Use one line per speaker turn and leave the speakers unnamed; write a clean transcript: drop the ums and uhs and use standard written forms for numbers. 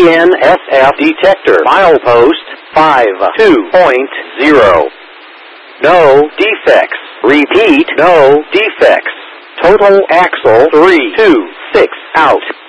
BNSF detector. Milepost 52.0. No defects. Repeat, no defects. Total axle 326 out.